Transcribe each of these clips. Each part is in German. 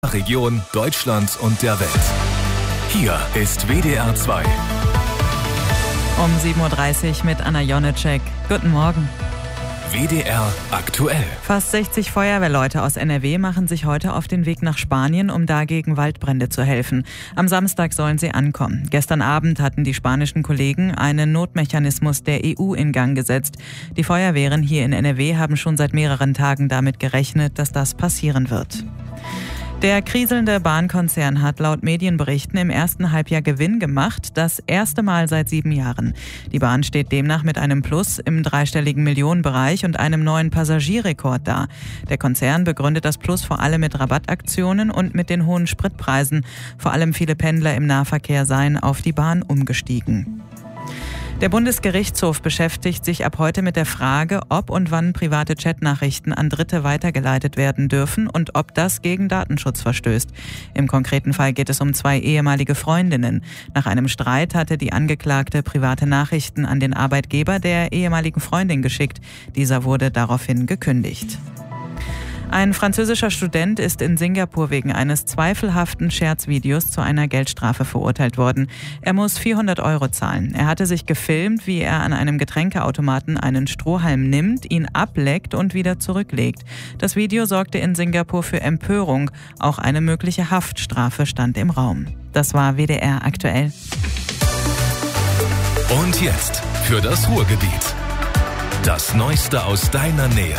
Region, Deutschland und der Welt. Hier ist WDR 2. Um 7.30 Uhr mit Anna Jonitschek. Guten Morgen. WDR aktuell. Fast 60 Feuerwehrleute aus NRW machen sich heute auf den Weg nach Spanien, um da gegen Waldbrände zu helfen. Am Samstag sollen sie ankommen. Gestern Abend hatten die spanischen Kollegen einen Notmechanismus der EU in Gang gesetzt. Die Feuerwehren hier in NRW haben schon seit mehreren Tagen damit gerechnet, dass das passieren wird. Der kriselnde Bahnkonzern hat laut Medienberichten im ersten Halbjahr Gewinn gemacht, das erste Mal seit 7 Jahren. Die Bahn steht demnach mit einem Plus im dreistelligen Millionenbereich und einem neuen Passagierrekord da. Der Konzern begründet das Plus vor allem mit Rabattaktionen und mit den hohen Spritpreisen. Vor allem viele Pendler im Nahverkehr seien auf die Bahn umgestiegen. Der Bundesgerichtshof beschäftigt sich ab heute mit der Frage, ob und wann private Chatnachrichten an Dritte weitergeleitet werden dürfen und ob das gegen Datenschutz verstößt. Im konkreten Fall geht es um 2 ehemalige Freundinnen. Nach einem Streit hatte die Angeklagte private Nachrichten an den Arbeitgeber der ehemaligen Freundin geschickt. Dieser wurde daraufhin gekündigt. Ein französischer Student ist in Singapur wegen eines zweifelhaften Scherzvideos zu einer Geldstrafe verurteilt worden. Er muss 400 € zahlen. Er hatte sich gefilmt, wie er an einem Getränkeautomaten einen Strohhalm nimmt, ihn ableckt und wieder zurücklegt. Das Video sorgte in Singapur für Empörung. Auch eine mögliche Haftstrafe stand im Raum. Das war WDR aktuell. Und jetzt für das Ruhrgebiet. Das Neueste aus deiner Nähe.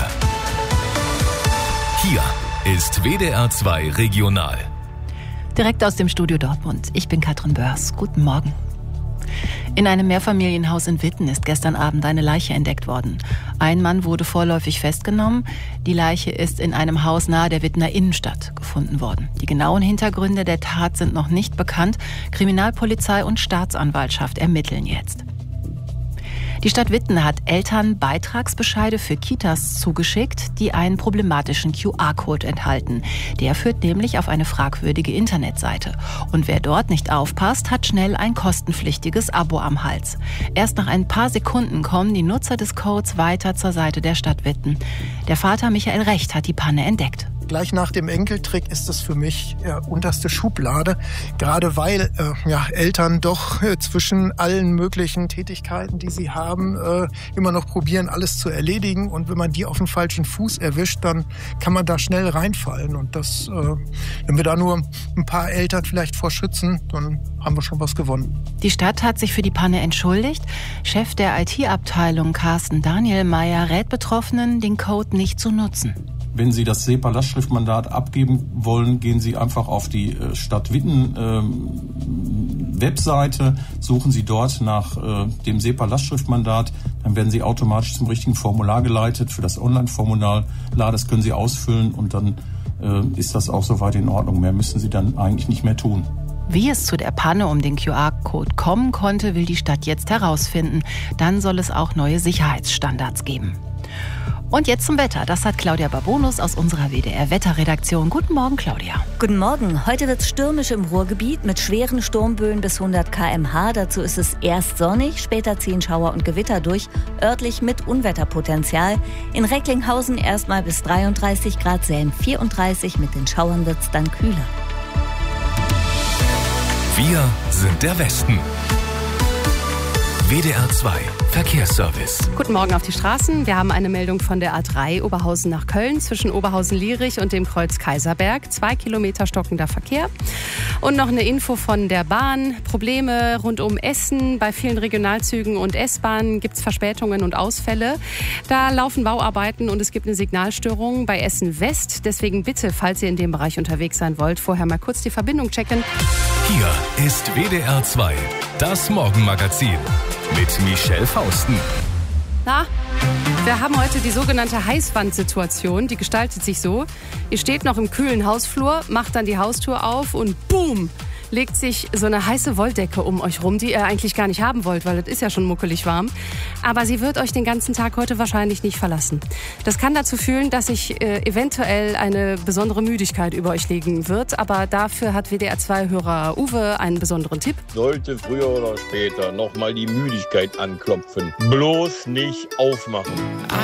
Hier ist WDR 2 Regional. Direkt aus dem Studio Dortmund. Ich bin Katrin Börs. Guten Morgen. In einem Mehrfamilienhaus in Witten ist gestern Abend eine Leiche entdeckt worden. Ein Mann wurde vorläufig festgenommen. Die Leiche ist in einem Haus nahe der Wittener Innenstadt gefunden worden. Die genauen Hintergründe der Tat sind noch nicht bekannt. Kriminalpolizei und Staatsanwaltschaft ermitteln jetzt. Die Stadt Witten hat Eltern Beitragsbescheide für Kitas zugeschickt, die einen problematischen QR-Code enthalten. Der führt nämlich auf eine fragwürdige Internetseite. Und wer dort nicht aufpasst, hat schnell ein kostenpflichtiges Abo am Hals. Erst nach ein paar Sekunden kommen die Nutzer des Codes weiter zur Seite der Stadt Witten. Der Vater Michael Recht hat die Panne entdeckt. Gleich nach dem Enkeltrick ist es für mich unterste Schublade, gerade weil Eltern doch zwischen allen möglichen Tätigkeiten, die sie haben, immer noch probieren, alles zu erledigen. Und wenn man die auf den falschen Fuß erwischt, dann kann man da schnell reinfallen. Und das, wenn wir da nur ein paar Eltern vielleicht vor schützen, dann haben wir schon was gewonnen. Die Stadt hat sich für die Panne entschuldigt. Chef der IT-Abteilung Carsten Danielmeier rät Betroffenen, den Code nicht zu nutzen. Wenn Sie das SEPA-Lastschriftmandat abgeben wollen, gehen Sie einfach auf die Stadt Witten Webseite, suchen Sie dort nach dem SEPA-Lastschriftmandat, dann werden Sie automatisch zum richtigen Formular geleitet für das Online-Formular. Das können Sie ausfüllen und dann ist das auch soweit in Ordnung. Mehr müssen Sie dann eigentlich nicht mehr tun. Wie es zu der Panne um den QR-Code kommen konnte, will die Stadt jetzt herausfinden. Dann soll es auch neue Sicherheitsstandards geben. Und jetzt zum Wetter. Das hat Claudia Babonus aus unserer WDR-Wetterredaktion. Guten Morgen, Claudia. Guten Morgen. Heute wird es stürmisch im Ruhrgebiet mit schweren Sturmböen bis 100 km/h. Dazu ist es erst sonnig, später ziehen Schauer und Gewitter durch, örtlich mit Unwetterpotenzial. In Recklinghausen erstmal bis 33 Grad, Selm 34. Mit den Schauern wird es dann kühler. Wir sind der Westen. WDR 2 Verkehrsservice. Guten Morgen auf die Straßen. Wir haben eine Meldung von der A3 Oberhausen nach Köln zwischen Oberhausen-Lierich und dem Kreuz Kaiserberg. 2 Kilometer stockender Verkehr. Und noch eine Info von der Bahn. Probleme rund um Essen. Bei vielen Regionalzügen und S-Bahnen gibt es Verspätungen und Ausfälle. Da laufen Bauarbeiten und es gibt eine Signalstörung bei Essen West. Deswegen bitte, falls ihr in dem Bereich unterwegs sein wollt, vorher mal kurz die Verbindung checken. Hier ist WDR 2, das Morgenmagazin mit Michelle Fausten. Na, wir haben heute die sogenannte Heißwandsituation. Die gestaltet sich so. Ihr steht noch im kühlen Hausflur, macht dann die Haustür auf und boom, legt sich so eine heiße Wolldecke um euch rum, die ihr eigentlich gar nicht haben wollt, weil es ist ja schon muckelig warm. Aber sie wird euch den ganzen Tag heute wahrscheinlich nicht verlassen. Das kann dazu führen, dass sich eventuell eine besondere Müdigkeit über euch legen wird. Aber dafür hat WDR2-Hörer Uwe einen besonderen Tipp. Sollte früher oder später nochmal die Müdigkeit anklopfen, bloß nicht aufmachen.